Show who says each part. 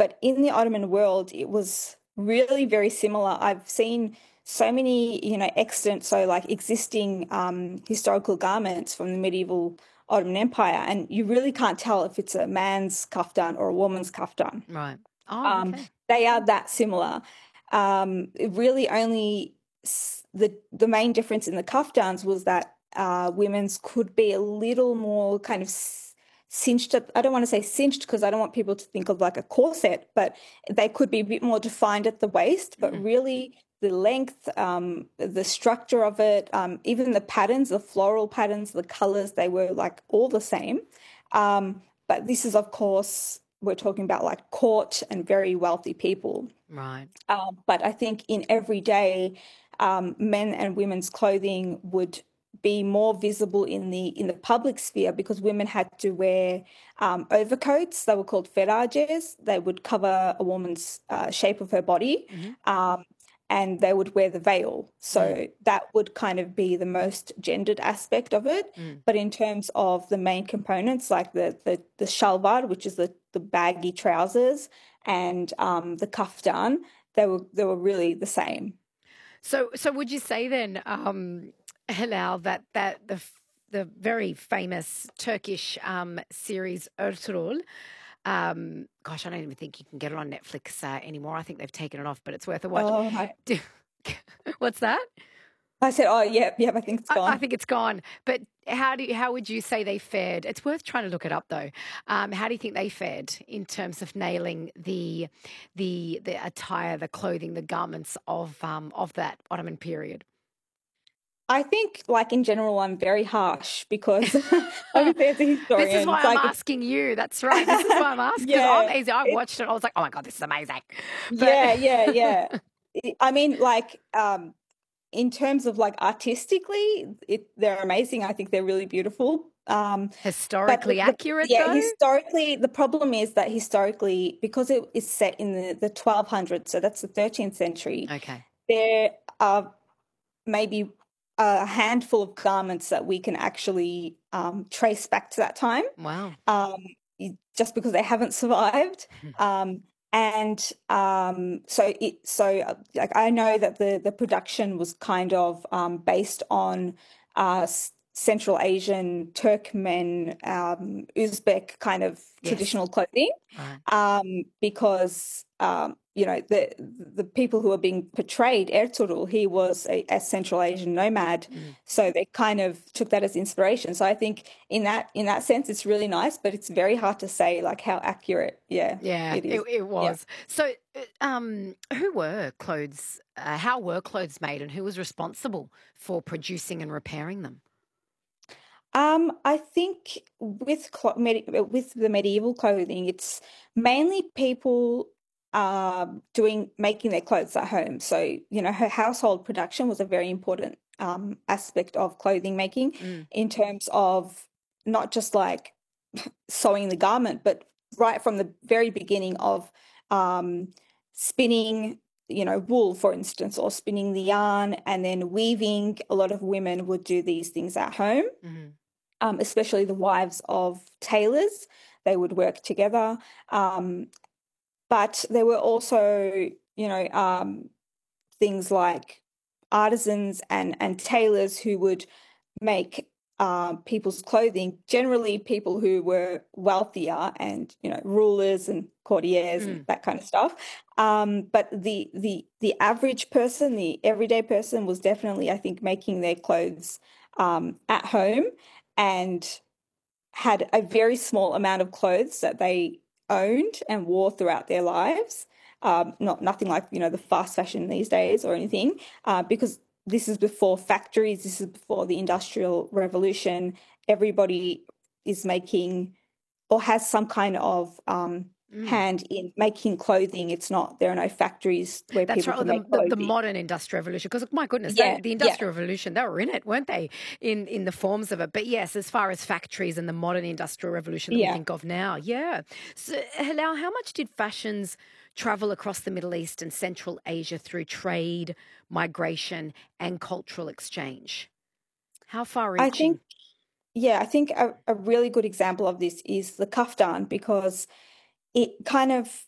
Speaker 1: But in the Ottoman world, it was really very similar. I've seen so many, extant, so like existing historical garments from the medieval Ottoman Empire, and you really can't tell if it's a man's kaftan or a woman's kaftan.
Speaker 2: Right. Oh, okay.
Speaker 1: They are that similar. It really only the main difference in the kaftans was that women's could be a little more kind of cinched. I don't want to say cinched because I don't want people to think of like a corset, but they could be a bit more defined at the waist. But really, the length, the structure of it, even the patterns, the floral patterns, the colors, they were like all the same. But this is, of course, we're talking about like court and very wealthy people.
Speaker 2: Right.
Speaker 1: But I think in everyday, men and women's clothing would be more visible in the public sphere because women had to wear overcoats. They were called ferages. They would cover a woman's shape of her body. And they would wear the veil. So that would kind of be the most gendered aspect of it. But in terms of the main components, like the shalwar, which is the baggy trousers, and the kaftan, they were really the same.
Speaker 2: So would you say then, Hilal, that the very famous Turkish series Ertugrul, gosh, I don't even think you can get it on Netflix anymore. I think they've taken it off, but it's worth a watch.
Speaker 1: Oh,
Speaker 2: What's that?
Speaker 1: I said, oh, yeah, I think it's
Speaker 2: I
Speaker 1: gone.
Speaker 2: think it's gone. But how would you say they fared? It's worth trying to look it up though. How do you think they fared in terms of nailing the attire, the clothing, the garments of that Ottoman period?
Speaker 1: I think, like in general, I'm very harsh because obviously as a
Speaker 2: This is
Speaker 1: historian,
Speaker 2: why
Speaker 1: it's
Speaker 2: I'm
Speaker 1: like,
Speaker 2: asking you. That's right. This is why I'm asking because I'm
Speaker 1: yeah,
Speaker 2: easy. I
Speaker 1: it's,
Speaker 2: watched it. I was like, oh my God, this is amazing. But
Speaker 1: yeah. I mean, like, in terms of like artistically, they're amazing. I think they're really beautiful. But
Speaker 2: historically accurate though?
Speaker 1: historically, the problem is that historically, because it is set in the 1200s, so that's the 13th century,
Speaker 2: Okay.
Speaker 1: there are maybe a handful of garments that we can actually trace back to that time,
Speaker 2: Wow.
Speaker 1: just because they haven't survived. And like I know that the production was kind of based on Central Asian, Turkmen, Uzbek kind of
Speaker 2: Yes.
Speaker 1: traditional clothing,
Speaker 2: Right.
Speaker 1: because the people who are being portrayed, Ertugrul, he was a Central Asian nomad, so they kind of took that as inspiration. So I think in that sense, it's really nice, but it's very hard to say like how accurate,
Speaker 2: Yeah,
Speaker 1: it is.
Speaker 2: it
Speaker 1: Yeah.
Speaker 2: was. So, who were clothes? How were clothes made, and who was responsible for producing and repairing them?
Speaker 1: I think with the medieval clothing, it's mainly people making their clothes at home. So, her household production was a very important aspect of clothing making
Speaker 2: Mm.
Speaker 1: in terms of not just like sewing the garment, but right from the very beginning of um, spinning, wool, for instance, or spinning the yarn and then weaving. A lot of women would do these things at home,
Speaker 2: Mm.
Speaker 1: especially the wives of tailors. They would work together. But there were also, things like artisans and tailors who would make people's clothing, generally people who were wealthier and, rulers and courtiers and
Speaker 2: Mm.
Speaker 1: that kind of stuff. But the average person, the everyday person, was definitely, I think, making their clothes at home and had a very small amount of clothes that they owned and wore throughout their lives. Not nothing like the fast fashion these days or anything, because this is before factories. This is before the Industrial Revolution. Everybody is making or has some kind of
Speaker 2: Mm.
Speaker 1: hand in making clothing. It's not There are no factories where
Speaker 2: That's
Speaker 1: people
Speaker 2: right. Or
Speaker 1: can make
Speaker 2: the
Speaker 1: clothing.
Speaker 2: modern industrial revolution, because my goodness,
Speaker 1: Yeah,
Speaker 2: the
Speaker 1: yeah,
Speaker 2: industrial revolution, they were in it, weren't they? In the forms of it. But yes, as far as factories and the modern industrial revolution that we
Speaker 1: yeah.
Speaker 2: think of now, yeah. So, Halal, how much did fashions travel across the Middle East and Central Asia through trade, migration, and cultural exchange? How far
Speaker 1: I
Speaker 2: reaching?
Speaker 1: think Yeah, I think a really good example of this is the kaftan because it kind of